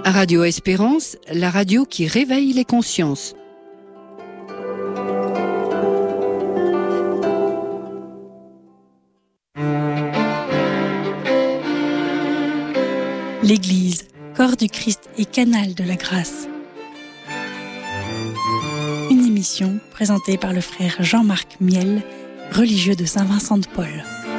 Radio Espérance, la radio qui réveille les consciences. L'Église, corps du Christ et canal de la grâce. Une émission présentée par le frère Jean-Marc Miel, religieux de Saint-Vincent-de-Paul.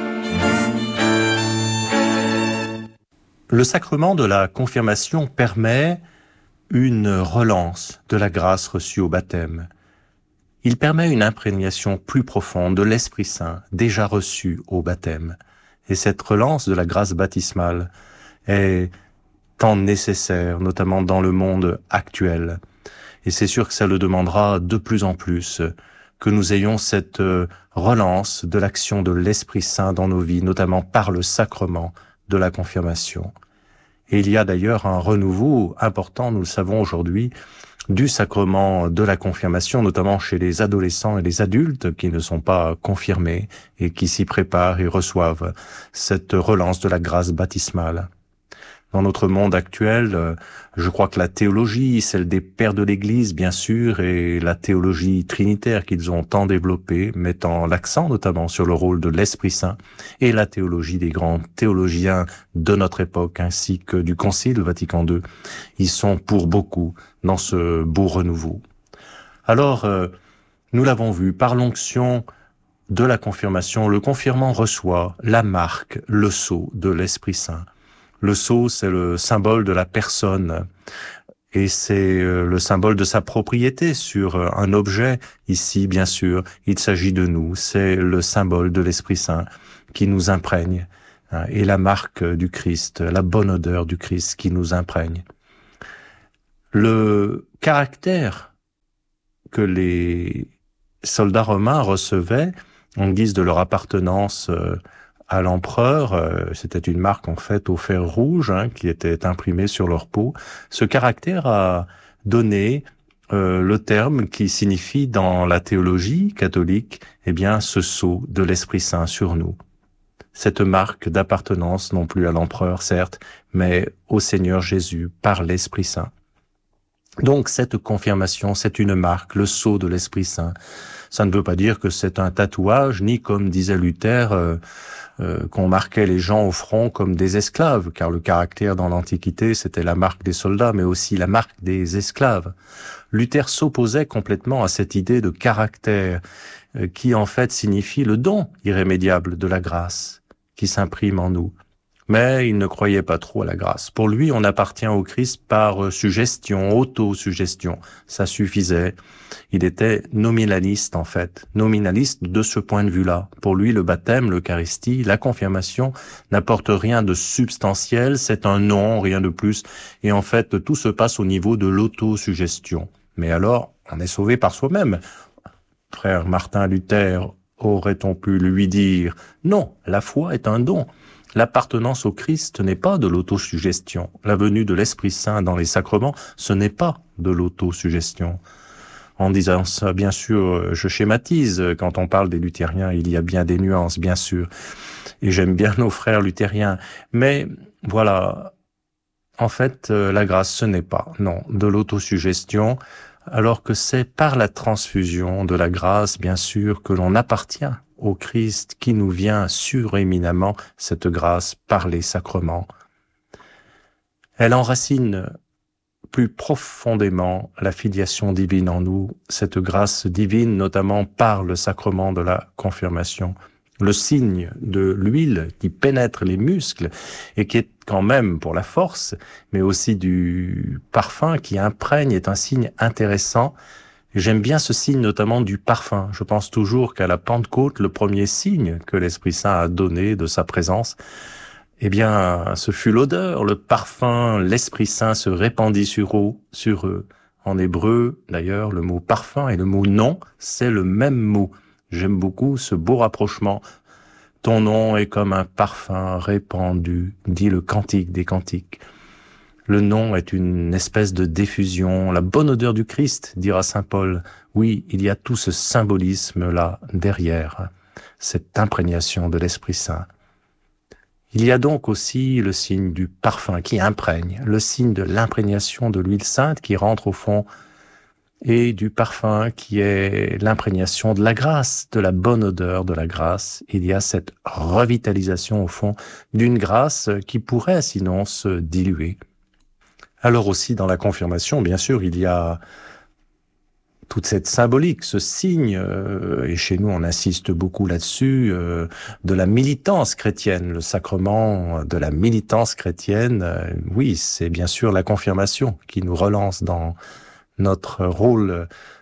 Le sacrement de la confirmation permet une relance de la grâce reçue au baptême. Il permet une imprégnation plus profonde de l'Esprit Saint déjà reçu au baptême. Et cette relance de la grâce baptismale est tant nécessaire, notamment dans le monde actuel. Et c'est sûr que ça le demandera de plus en plus, que nous ayons cette relance de l'action de l'Esprit Saint dans nos vies, notamment par le sacrement de la confirmation. Et il y a d'ailleurs un renouveau important, nous le savons aujourd'hui, du sacrement de la confirmation, notamment chez les adolescents et les adultes qui ne sont pas confirmés et qui s'y préparent et reçoivent cette relance de la grâce baptismale. Dans notre monde actuel, je crois que la théologie, celle des pères de l'Église, bien sûr, et la théologie trinitaire qu'ils ont tant développée, mettant l'accent notamment sur le rôle de l'Esprit Saint, et la théologie des grands théologiens de notre époque, ainsi que du Concile Vatican II, ils sont pour beaucoup dans ce beau renouveau. Alors, nous l'avons vu, par l'onction de la confirmation, le confirmant reçoit la marque, le sceau de l'Esprit Saint. Le sceau, c'est le symbole de la personne et c'est le symbole de sa propriété sur un objet. Ici, bien sûr, il s'agit de nous. C'est le symbole de l'Esprit Saint qui nous imprègne et la marque du Christ, la bonne odeur du Christ qui nous imprègne. Le caractère que les soldats romains recevaient en guise de leur appartenance à l'empereur, c'était une marque en fait au fer rouge qui était imprimée sur leur peau. Ce caractère a donné le terme qui signifie dans la théologie catholique, ce sceau de l'Esprit Saint sur nous. Cette marque d'appartenance non plus à l'empereur certes, mais au Seigneur Jésus par l'Esprit Saint. Donc cette confirmation, c'est une marque, le sceau de l'Esprit Saint. Ça ne veut pas dire que c'est un tatouage, ni comme disait Luther, qu'on marquait les gens au front comme des esclaves, car le caractère dans l'Antiquité, c'était la marque des soldats, mais aussi la marque des esclaves. Luther s'opposait complètement à cette idée de caractère, qui en fait signifie le don irrémédiable de la grâce, qui s'imprime en nous. Mais il ne croyait pas trop à la grâce. Pour lui, on appartient au Christ par suggestion, auto-suggestion. Ça suffisait. Il était nominaliste, en fait. Nominaliste de ce point de vue-là. Pour lui, le baptême, l'Eucharistie, la confirmation n'apporte rien de substantiel. C'est un nom, rien de plus. Et en fait, tout se passe au niveau de l'auto-suggestion. Mais alors, on est sauvé par soi-même. Frère Martin Luther, aurait-on pu lui dire « Non, la foi est un don ». L'appartenance au Christ n'est pas de l'autosuggestion. La venue de l'Esprit Saint dans les sacrements, ce n'est pas de l'autosuggestion. En disant ça, bien sûr, je schématise. Quand on parle des luthériens, il y a bien des nuances, bien sûr. Et j'aime bien nos frères luthériens. Mais voilà, en fait, la grâce, ce n'est pas, non, de l'autosuggestion, alors que c'est par la transfusion de la grâce, bien sûr, que l'on appartient au Christ qui nous vient suréminemment cette grâce par les sacrements. Elle enracine plus profondément la filiation divine en nous, cette grâce divine notamment par le sacrement de la confirmation. Le signe de l'huile qui pénètre les muscles et qui est quand même pour la force, mais aussi du parfum qui imprègne est un signe intéressant. J'aime bien ce signe notamment du parfum. Je pense toujours qu'à la Pentecôte, le premier signe que l'Esprit Saint a donné de sa présence, ce fut l'odeur, le parfum, l'Esprit Saint se répandit sur eux. En hébreu, d'ailleurs, le mot parfum et le mot nom, c'est le même mot. J'aime beaucoup ce beau rapprochement. Ton nom est comme un parfum répandu, dit le cantique des cantiques. Le nom est une espèce de diffusion, la bonne odeur du Christ, dira saint Paul. Oui, il y a tout ce symbolisme-là derrière, cette imprégnation de l'Esprit Saint. Il y a donc aussi le signe du parfum qui imprègne, le signe de l'imprégnation de l'huile sainte qui rentre au fond, et du parfum qui est l'imprégnation de la grâce, de la bonne odeur de la grâce. Il y a cette revitalisation au fond d'une grâce qui pourrait sinon se diluer. Alors aussi dans la confirmation, bien sûr, il y a toute cette symbolique, ce signe, et chez nous on insiste beaucoup là-dessus, de la militance chrétienne, le sacrement de la militance chrétienne. Oui, c'est bien sûr la confirmation qui nous relance dans notre rôle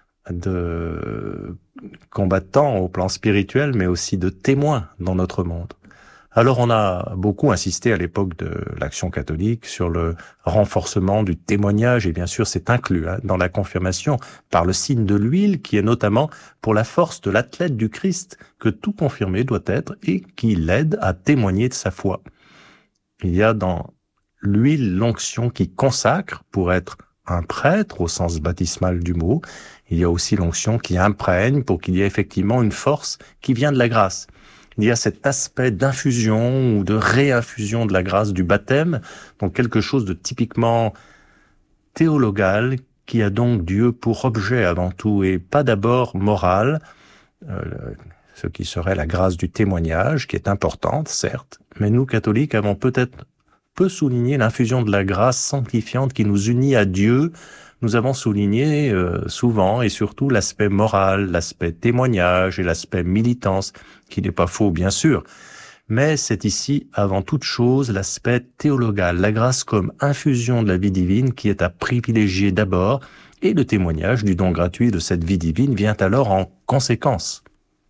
de combattant au plan spirituel, mais aussi de témoin dans notre monde. Alors on a beaucoup insisté à l'époque de l'Action catholique sur le renforcement du témoignage, et bien sûr c'est inclus dans la confirmation par le signe de l'huile, qui est notamment pour la force de l'athlète du Christ que tout confirmé doit être et qui l'aide à témoigner de sa foi. Il y a dans l'huile l'onction qui consacre pour être un prêtre au sens baptismal du mot. Il y a aussi l'onction qui imprègne pour qu'il y ait effectivement une force qui vient de la grâce. Il y a cet aspect d'infusion ou de réinfusion de la grâce du baptême, donc quelque chose de typiquement théologal qui a donc Dieu pour objet avant tout et pas d'abord moral, ce qui serait la grâce du témoignage qui est importante certes, mais nous catholiques avons peut-être peu souligné l'infusion de la grâce sanctifiante qui nous unit à Dieu. Nous avons souligné souvent et surtout l'aspect moral, l'aspect témoignage et l'aspect militance, qui n'est pas faux bien sûr, mais c'est ici avant toute chose l'aspect théologal, la grâce comme infusion de la vie divine qui est à privilégier d'abord, et le témoignage du don gratuit de cette vie divine vient alors en conséquence.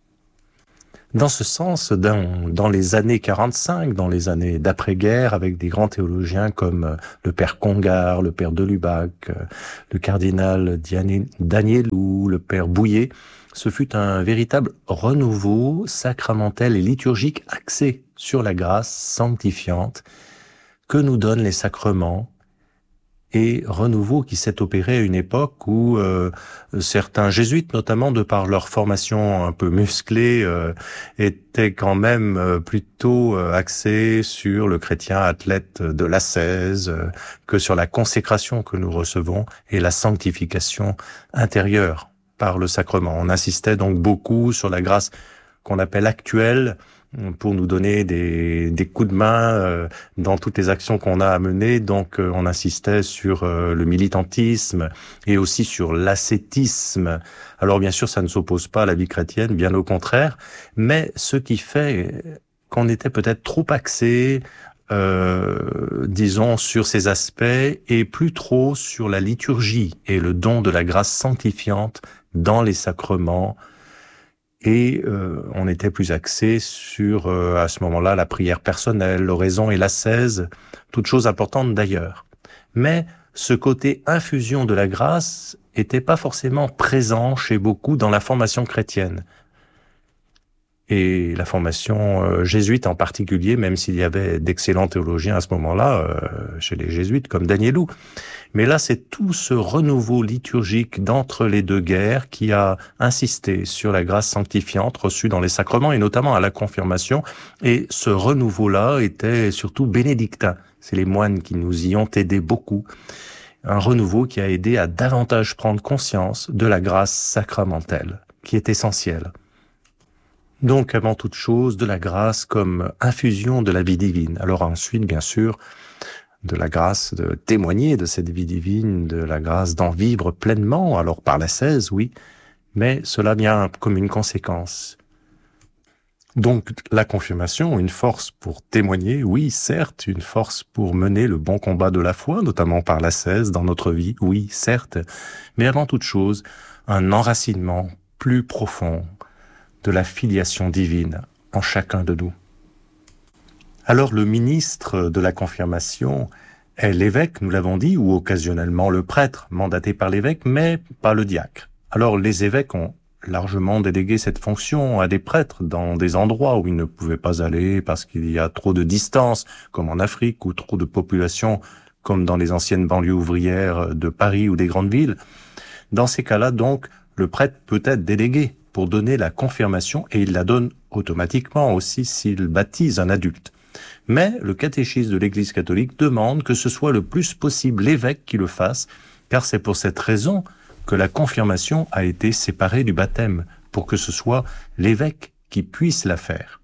Dans ce sens, dans les années 45, dans les années d'après-guerre, avec des grands théologiens comme le père Congar, le père Delubac, le cardinal Danielou, le père Bouillet, ce fut un véritable renouveau sacramentel et liturgique axé sur la grâce sanctifiante que nous donnent les sacrements, et renouveau qui s'est opéré à une époque où certains jésuites, notamment de par leur formation un peu musclée, étaient quand même plutôt axés sur le chrétien athlète de l'ascèse que sur la consécration que nous recevons et la sanctification intérieure par le sacrement. On insistait donc beaucoup sur la grâce qu'on appelle actuelle, pour nous donner des coups de main dans toutes les actions qu'on a à mener. Donc on insistait sur le militantisme et aussi sur l'ascétisme. Alors bien sûr, ça ne s'oppose pas à la vie chrétienne, bien au contraire, mais ce qui fait qu'on était peut-être trop axé, disons, sur ces aspects et plus trop sur la liturgie et le don de la grâce sanctifiante dans les sacrements. Et on était plus axé sur, à ce moment-là, la prière personnelle, l'oraison et l'ascèse, toutes choses importantes d'ailleurs. Mais ce côté infusion de la grâce était pas forcément présent chez beaucoup dans la formation chrétienne. Et la formation jésuite en particulier, même s'il y avait d'excellents théologiens à ce moment-là, chez les jésuites, comme Danielou. Mais là, c'est tout ce renouveau liturgique d'entre les deux guerres qui a insisté sur la grâce sanctifiante reçue dans les sacrements, et notamment à la confirmation. Et ce renouveau-là était surtout bénédictin. C'est les moines qui nous y ont aidés beaucoup. Un renouveau qui a aidé à davantage prendre conscience de la grâce sacramentelle, qui est essentielle. Donc, avant toute chose, de la grâce comme infusion de la vie divine. Alors ensuite, bien sûr, de la grâce de témoigner de cette vie divine, de la grâce d'en vivre pleinement, alors par l'ascèse, oui, mais cela vient comme une conséquence. Donc, la confirmation, une force pour témoigner, oui, certes, une force pour mener le bon combat de la foi, notamment par l'ascèse dans notre vie, oui, certes, mais avant toute chose, un enracinement plus profond de la filiation divine en chacun de nous. Alors le ministre de la confirmation est l'évêque, nous l'avons dit, ou occasionnellement le prêtre, mandaté par l'évêque, mais pas le diacre. Alors les évêques ont largement délégué cette fonction à des prêtres dans des endroits où ils ne pouvaient pas aller parce qu'il y a trop de distance, comme en Afrique, ou trop de population, comme dans les anciennes banlieues ouvrières de Paris ou des grandes villes. Dans ces cas-là, donc, le prêtre peut être délégué pour donner la confirmation, et il la donne automatiquement aussi s'il baptise un adulte. Mais le catéchisme de l'Église catholique demande que ce soit le plus possible l'évêque qui le fasse, car c'est pour cette raison que la confirmation a été séparée du baptême, pour que ce soit l'évêque qui puisse la faire.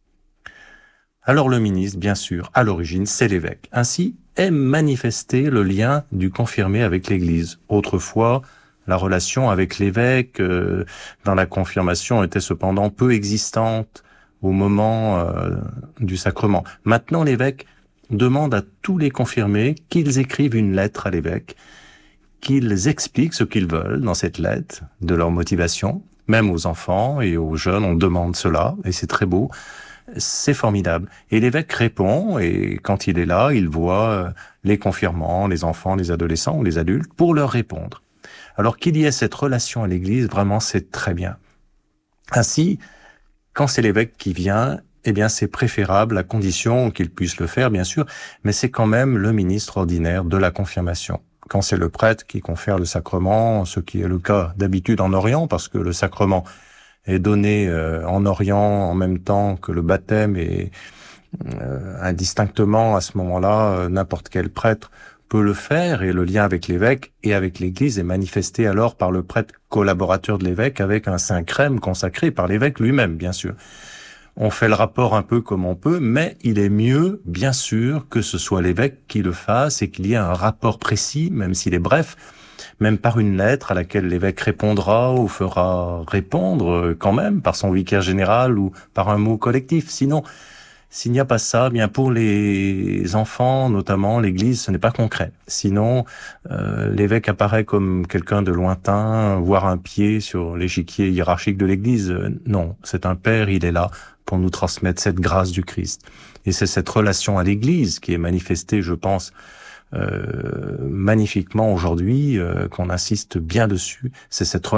Alors le ministre, bien sûr, à l'origine, c'est l'évêque. Ainsi est manifesté le lien du confirmé avec l'Église. Autrefois, la relation avec l'évêque dans la confirmation était cependant peu existante au moment du sacrement. Maintenant, l'évêque demande à tous les confirmés qu'ils écrivent une lettre à l'évêque, qu'ils expliquent ce qu'ils veulent dans cette lettre, de leur motivation. Même aux enfants et aux jeunes, on demande cela, et c'est très beau. C'est formidable. Et l'évêque répond, et quand il est là, il voit les confirmants, les enfants, les adolescents ou les adultes, pour leur répondre. Alors qu'il y ait cette relation à l'Église, vraiment, c'est très bien. Ainsi, quand c'est l'évêque qui vient, eh bien, c'est préférable, à condition qu'il puisse le faire, bien sûr, mais c'est quand même le ministre ordinaire de la confirmation. Quand c'est le prêtre qui confère le sacrement, ce qui est le cas d'habitude en Orient, parce que le sacrement est donné en Orient en même temps que le baptême, et indistinctement à ce moment-là, n'importe quel prêtre peut le faire, et le lien avec l'évêque et avec l'Église est manifesté alors par le prêtre collaborateur de l'évêque avec un saint crème consacré par l'évêque lui-même, bien sûr. On fait le rapport un peu comme on peut, mais il est mieux, bien sûr, que ce soit l'évêque qui le fasse et qu'il y ait un rapport précis, même s'il est bref, même par une lettre à laquelle l'évêque répondra ou fera répondre quand même par son vicaire général ou par un mot collectif. Sinon, s'il n'y a pas ça, bien pour les enfants, notamment l'Église, ce n'est pas concret. Sinon, l'évêque apparaît comme quelqu'un de lointain, voire un pied sur l'échiquier hiérarchique de l'Église. Non, c'est un père, il est là pour nous transmettre cette grâce du Christ. Et c'est cette relation à l'Église qui est manifestée, je pense, magnifiquement aujourd'hui, qu'on insiste bien dessus. C'est cette